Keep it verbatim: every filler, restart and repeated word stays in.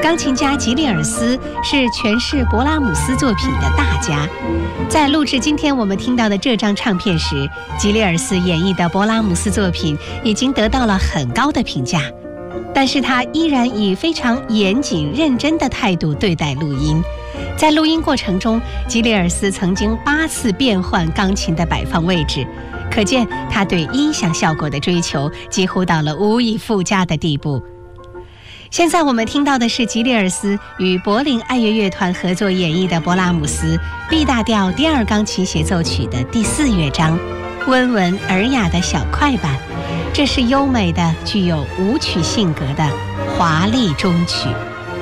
钢琴家吉列尔斯是诠释勃拉姆斯作品的大家。在录制今天我们听到的这张唱片时，吉列尔斯演绎的勃拉姆斯作品已经得到了很高的评价，但是他依然以非常严谨认真的态度对待录音。在录音过程中，吉列尔斯曾经八次变换钢琴的摆放位置，可见他对音响效果的追求几乎到了无以复加的地步。现在我们听到的是吉列尔斯与柏林爱乐乐团合作演绎的勃拉姆斯 B 大调第二钢琴协奏曲的第四乐章，温文尔雅的小快板。这是优美的、具有舞曲性格的华丽中曲。